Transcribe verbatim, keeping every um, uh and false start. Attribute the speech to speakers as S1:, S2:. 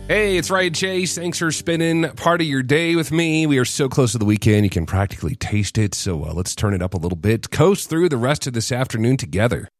S1: Hey, it's Ryan Chase. Thanks for spending part of your day with me. We are so close to the weekend, you can practically taste it. So uh, let's turn it up a little bit. Coast through the rest of this afternoon together.